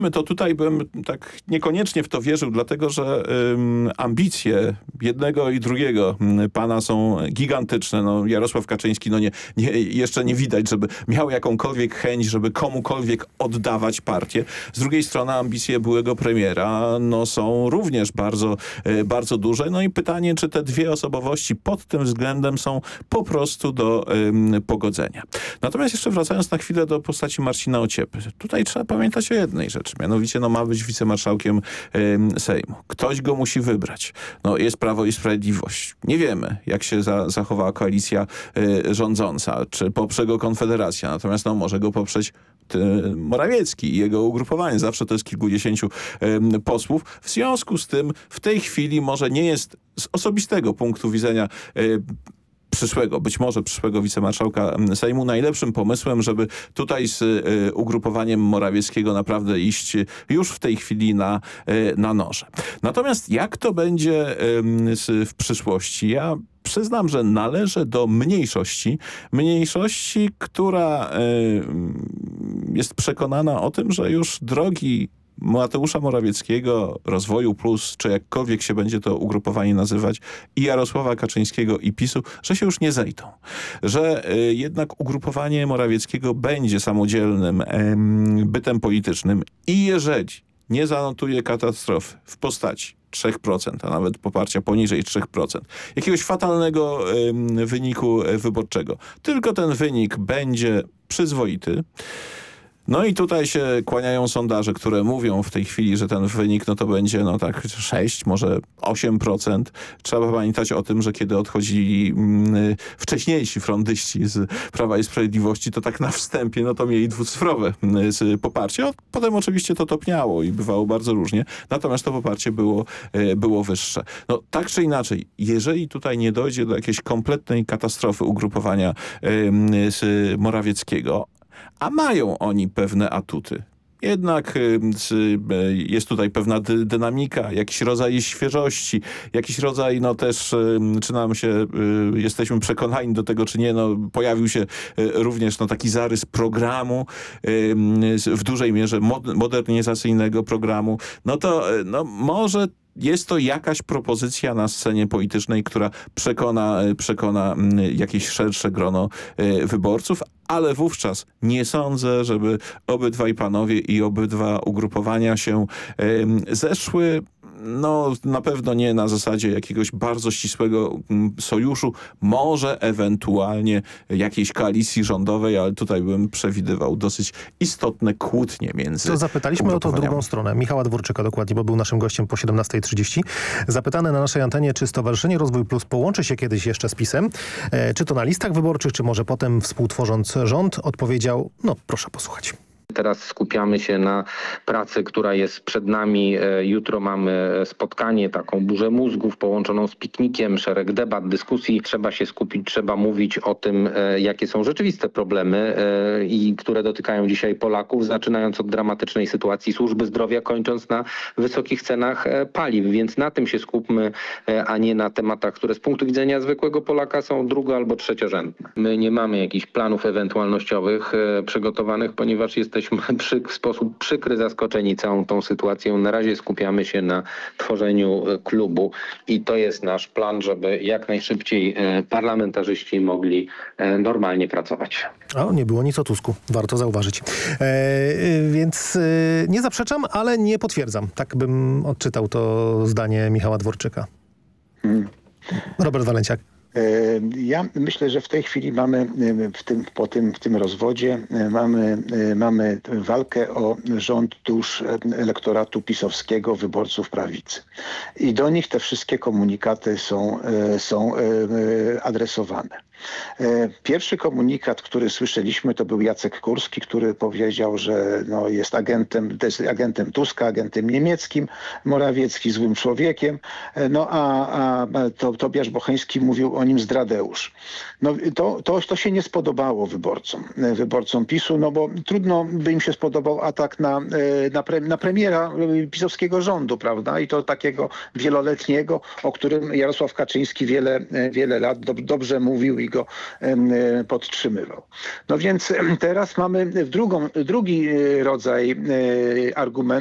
To tutaj bym tak niekoniecznie w to wierzył, dlatego że ambicje jednego i drugiego pana są gigantyczne. No, Jarosław Kaczyński jeszcze nie widać, żeby miał jakąkolwiek chęć, żeby komukolwiek oddawać partię. Z drugiej strony ambicje byłego premiera są również bardzo, bardzo duże. No i pytanie, czy te dwie osobowości pod tym względem są po prostu do pogodzenia. Natomiast jeszcze wracając na chwilę do postaci Marcina Ociepy. Tutaj trzeba pamiętać o jednej rzeczy. Mianowicie ma być wicemarszałkiem Sejmu. Ktoś go musi wybrać. Jest Prawo i Sprawiedliwość. Nie wiemy, jak się zachowała koalicja rządząca, czy poprze go Konfederacja. Natomiast może go poprzeć Morawiecki i jego ugrupowanie. Zawsze to jest kilkudziesięciu posłów. W związku z tym w tej chwili może nie jest z osobistego punktu widzenia być może przyszłego wicemarszałka Sejmu najlepszym pomysłem, żeby tutaj z ugrupowaniem Morawieckiego naprawdę iść już w tej chwili na noże. Natomiast jak to będzie w przyszłości? Ja przyznam, że należę do mniejszości, która jest przekonana o tym, że już drogi Mateusza Morawieckiego, Rozwoju Plus, czy jakkolwiek się będzie to ugrupowanie nazywać, i Jarosława Kaczyńskiego i PiS-u, że się już nie zejdą. Że jednak ugrupowanie Morawieckiego będzie samodzielnym bytem politycznym i jeżeli nie zanotuje katastrofy w postaci 3%, a nawet poparcia poniżej 3%, jakiegoś fatalnego wyniku wyborczego, tylko ten wynik będzie przyzwoity. I tutaj się kłaniają sondaże, które mówią w tej chwili, że ten wynik to będzie 6, może 8%. Trzeba pamiętać o tym, że kiedy odchodzili wcześniejsi frondyści z Prawa i Sprawiedliwości, to tak na wstępie to mieli dwucyfrowe poparcie. Potem oczywiście to topniało i bywało bardzo różnie. Natomiast to poparcie było wyższe. Tak czy inaczej, jeżeli tutaj nie dojdzie do jakiejś kompletnej katastrofy ugrupowania Morawieckiego, a mają oni pewne atuty. Jednak jest tutaj pewna dynamika, jakiś rodzaj świeżości, jakiś rodzaj też, czy nam się, jesteśmy przekonani do tego, czy nie, pojawił się również taki zarys programu, w dużej mierze modernizacyjnego programu. To może jest to jakaś propozycja na scenie politycznej, która przekona jakieś szersze grono wyborców, ale wówczas nie sądzę, żeby obydwaj panowie i obydwa ugrupowania się zeszły. Na pewno nie na zasadzie jakiegoś bardzo ścisłego sojuszu, może ewentualnie jakiejś koalicji rządowej, ale tutaj bym przewidywał dosyć istotne kłótnie między To zapytaliśmy o to drugą stronę. Michała Dworczyka dokładnie, bo był naszym gościem po 17:30. Zapytany na naszej antenie, czy Stowarzyszenie Rozwój Plus połączy się kiedyś jeszcze z PiS-em, czy to na listach wyborczych, czy może potem współtworząc rząd, odpowiedział, proszę posłuchać. Teraz skupiamy się na pracy, która jest przed nami. Jutro mamy spotkanie, taką burzę mózgów połączoną z piknikiem, szereg debat, dyskusji. Trzeba się skupić, trzeba mówić o tym, jakie są rzeczywiste problemy i które dotykają dzisiaj Polaków, zaczynając od dramatycznej sytuacji służby zdrowia, kończąc na wysokich cenach paliw. Więc na tym się skupmy, a nie na tematach, które z punktu widzenia zwykłego Polaka są drugo- albo trzeciorzędne. My nie mamy jakichś planów ewentualnościowych przygotowanych, ponieważ jesteśmy w sposób przykry zaskoczeni całą tą sytuacją. Na razie skupiamy się na tworzeniu klubu i to jest nasz plan, żeby jak najszybciej parlamentarzyści mogli normalnie pracować. Nie było nic o Tusku, warto zauważyć. Więc nie zaprzeczam, ale nie potwierdzam. Tak bym odczytał to zdanie Michała Dworczyka. Robert Walenciak. Ja myślę, że w tej chwili mamy w tym rozwodzie mamy walkę o rząd dusz elektoratu pisowskiego, wyborców prawicy. I do nich te wszystkie komunikaty są adresowane. Pierwszy komunikat, który słyszeliśmy, to był Jacek Kurski, który powiedział, że jest agentem Tuska, agentem niemieckim, Morawiecki złym człowiekiem, a Tobiasz Bocheński mówił o nim zdradeusz. To się nie spodobało wyborcom PiS-u, bo trudno by im się spodobał atak na premiera pisowskiego rządu, prawda? I to takiego wieloletniego, o którym Jarosław Kaczyński wiele lat dobrze mówił i go podtrzymywał. No więc teraz mamy drugi rodzaj argumentu,